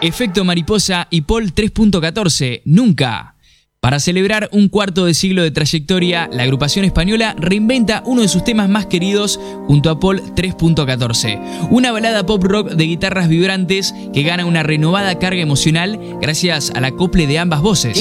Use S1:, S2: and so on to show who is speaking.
S1: Efecto Mariposa y Paul 3.14, Nunca. Para celebrar un cuarto de siglo de trayectoria, la agrupación española reinventa uno de sus temas más queridos junto a Paul 3.14, una balada pop rock de guitarras vibrantes que gana una renovada carga emocional gracias al acople de ambas voces.